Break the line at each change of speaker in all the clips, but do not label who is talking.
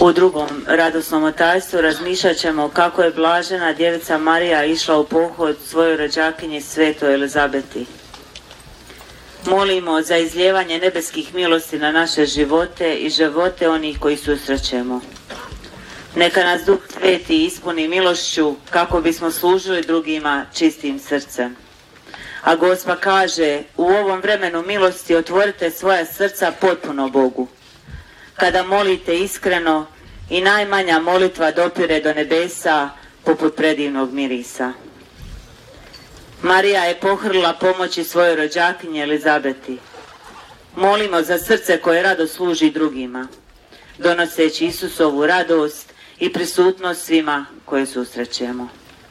U drugom radosnom tajstvu razmišljat ćemo kako je blažena djevica Marija išla u pohod svojoj rođakinji svetoj Elizabeti. Molimo za izlijevanje nebeskih milosti na naše živote i živote onih koji susrećemo. Neka nas Duh Sveti ispuni milošću kako bismo služili drugima čistim srcem. A Gospa kaže, u ovom vremenu milosti otvorite svoja srca potpuno Bogu. Kada molite iskreno, i najmanja molitva dopire do nebesa poput predivnog mirisa. Marija je pohrlila pomoći svojoj rođakinji Elizabeti. Molimo za srce koje rado služi drugima, donoseći Isusovu radost i prisutnost svima koje susrećemo.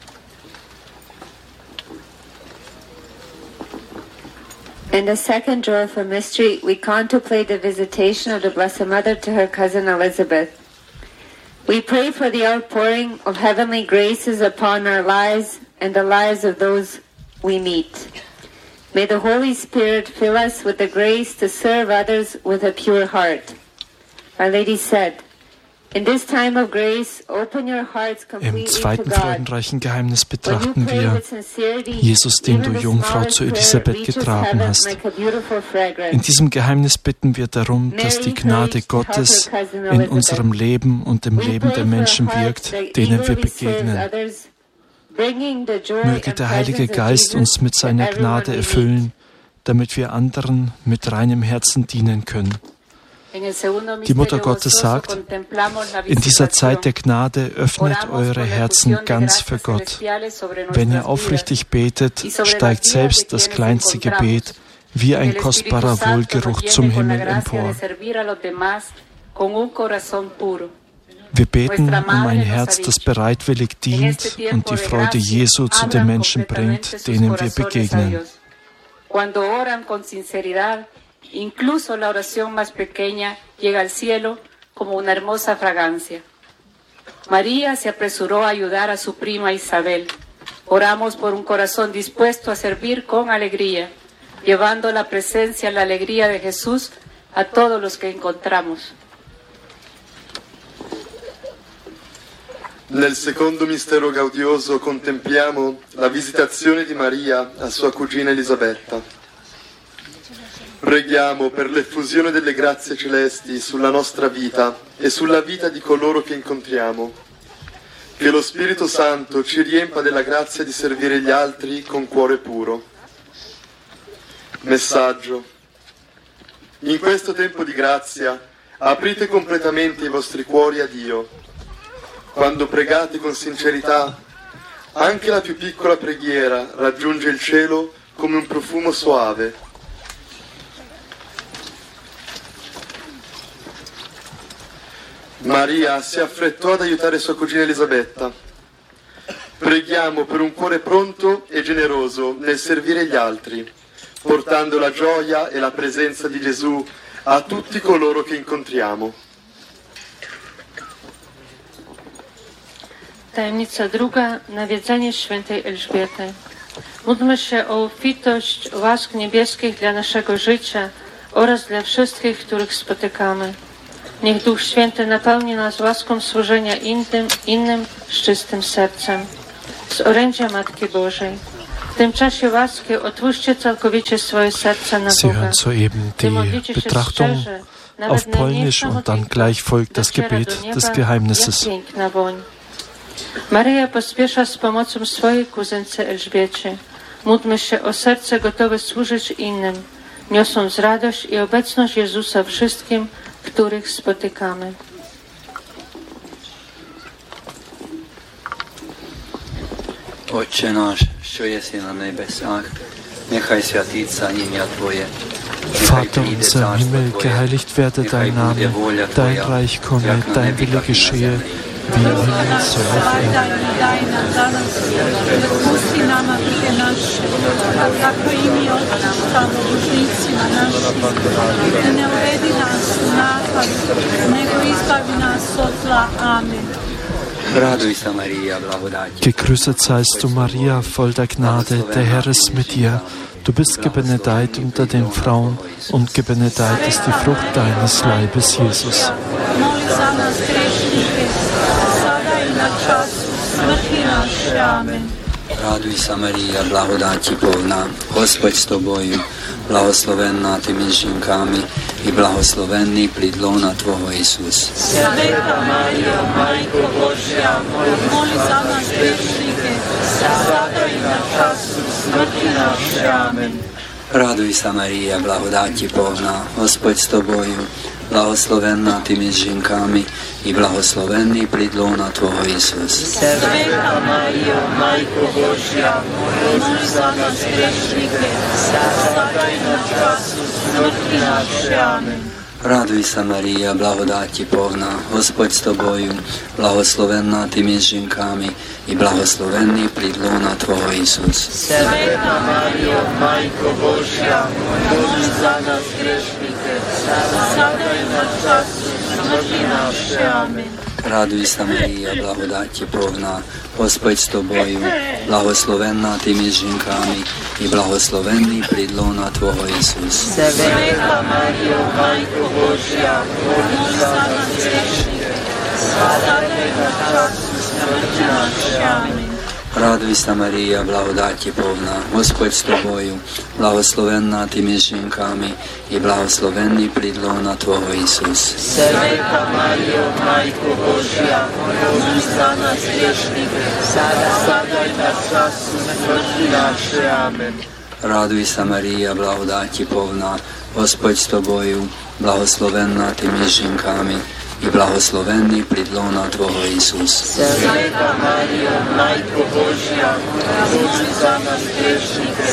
In the second joyful mystery, we contemplate the visitation of the Blessed Mother to her cousin Elizabeth. We pray for the outpouring of heavenly graces upon our lives and the lives of those we meet. May the Holy Spirit fill us with the grace to serve others with a pure heart. Our Lady said, in this time of grace, open your hearts completely
Im
to
zweiten
God.
freudenreichen Geheimnis betrachten wir Jesus, den du Jungfrau zu Elisabeth getragen hast. In diesem Geheimnis bitten wir darum, dass die Gnade Gottes in unserem Leben und im Leben der Menschen wirkt, denen wir begegnen. Möge der Heilige Geist uns mit seiner Gnade erfüllen, damit wir anderen mit reinem Herzen dienen können. Die Mutter Gottes sagt, in dieser Zeit der Gnade öffnet eure Herzen ganz für Gott. Wenn ihr aufrichtig betet, steigt selbst das kleinste Gebet wie ein kostbarer Wohlgeruch zum Himmel empor. Wir beten um ein Herz, das bereitwillig dient und die Freude Jesu zu den Menschen bringt, denen wir begegnen.
Incluso la oración más pequeña llega al cielo como una hermosa fragancia. María se apresuró a ayudar a su prima Isabel. Oramos por un corazón dispuesto a servir con alegría, llevando la presencia y la alegría de Jesús a todos los que encontramos.
Nel secondo mistero gaudioso contempliamo la visitazione di Maria a sua cugina Elisabetta. Preghiamo per l'effusione delle grazie celesti sulla nostra vita e sulla vita di coloro che incontriamo. Che lo Spirito Santo ci riempa della grazia di servire gli altri con cuore puro. Messaggio. In questo tempo di grazia aprite completamente i vostri cuori a Dio. Quando pregate con sincerità, anche la più piccola preghiera raggiunge il cielo come un profumo soave. Maria si affrettò ad aiutare sua cugina Elisabetta. Preghiamo per un cuore pronto e generoso nel servire gli altri, portando la gioia e la presenza di Gesù a tutti coloro che incontriamo.
Tajemnica druga, nawiedzenie świętej Elżbiety. Módlmy się o obfitość łask niebieskich dla naszego życia oraz dla wszystkich, których spotykamy. Niech Duch Święty napełni nas łaską służenia innym z czystym sercem, z orędzia Matki Bożej. W tym czasie łaski otwórzcie całkowicie swoje serca na
Sie
Boga.
hören soeben die Betrachtung auf Polnisch und dann gleich folgt das Gebet des Geheimnisses.
Maryja pospiesza z pomocą swojej kuzynce Elżbiecie. Módlmy się o serce gotowe służyć innym, niosąc radość i obecność Jezusa wszystkim, których spotykamy.
Отче наш, що єси на небесах, нехай святиться ім'я Твоє.
Vater unser im Himmel, geheiligt werde dein Name, dein Reich komme, dein Wille geschehe, wie im Himmel so auf Erden. Gegrüßet seist du, Maria, voll der Gnade, der Herr ist mit dir. Du bist gebenedeit unter den Frauen und gebenedeit ist die Frucht deines Leibes, Jesus.
za nas grešnike, sada i na času smrti naše. Amen.
Raduj sa Marija, blagodati polna, Gospod s tobою, blagoslovenna ty mezi ženkami i blagoslovenný plід lona Tvoho Isus.
Sveta Marija, Majko Božja, moli za nas grešnike, sada i na času smrti naše. Amen.
Raduj sa Marija, blagodati polna, Gospod s tobою, blagoslovenna ty mezi ženkami i blagoslovenný plід lona Tvoho Isus.
Sveta Marija, Majko Božja, moli za nas grešnike, sada i na času smrti naše. Amen.
Raduj sa Marija, blagodati polna, Gospod s tobою, blagoslovenna ty mezi ženkami i blagoslovenný plід lona Tvoho Isus.
Sveta Marija, Majko Božja, moli za nas grešnike, sada i na času smrti naše. Amen.
Raduj sa Marija, blagodati polna, Gospod s tobою, blagoslovenna ty mezi ženkami i blagoslovenný plід lona Tvoho Isus.
Sveta Marija, Majko Božja, moli za nas grešnike, sada i na času smrti naše. Amen.
Raduj sa Marija, blagodati polna, Gospod s tobою, blagoslovenna ty mezi ženkami i blagoslovenný plід lona Tvoho Isus.
Sveta Marija, Majko Božja, moli za nas grešnike, sada i na času smrti naše. Amen.
Raduj sa Marija, blagodati polna, Gospod s tobою, blagoslovenna ty mezi ženkami i blagoslovenný plід lona Tvoho Isus.
Sveta Marija, Majko Božja, moli za nas grešnike,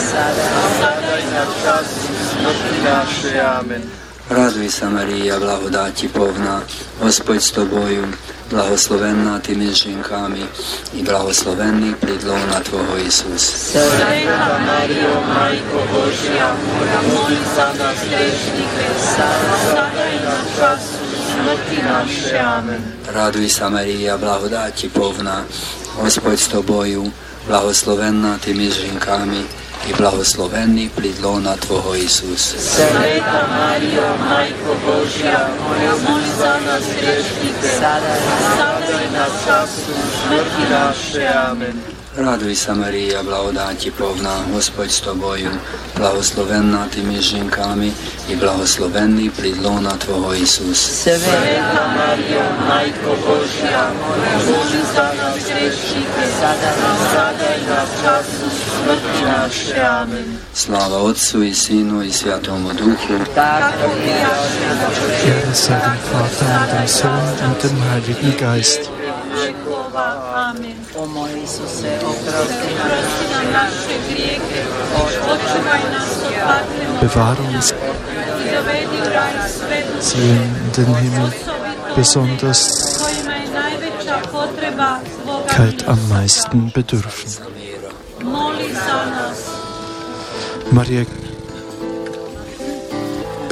sada i na času smrti naše. Amen.
Raduj sa Marija, blagodati polna, Gospod s tobою, blagoslovenna ty mezi ženkami i blagoslovenný plід lona Tvoho Isus.
Sveta Marija, Majko Božja, moli za nas grešnike, sada i na času smrti naše. Amen.
Raduj sa Marija, blagodati polna, Gospod s tobою, blagoslovenna ty mezi ženkami i blagoslovenný plід lona Tvoho Isus.
Sveta Marija, Majko Božja, moli za nas grešnike, sada i na času smrti naše. Amen.
Raduj sa Marija, blagodati polna, Gospod s tobою, blagoslovenna ty mezi ženkami i blagoslovenný plід lona Tvoho Isus.
Sveta Marija, Majko Božja, moli za nas grešnike, sada i na času smrti naše. Amen.
Slava Otcu i Sinu i Svjatomu Duhu.
Ehre sei dem Vater und dem Sohn und dem Heiligen Geist.
Amen. O moj Isuse, oprosti nam naše grijehe, očuvaj nas od patre moći,
Bewahre uns,
i dovedi u raj svetu,
ziehen in den Himmel, besonders
kojima je najveća potreba Tvoga
am meisten bedürfen.
moli za nas.
Maria,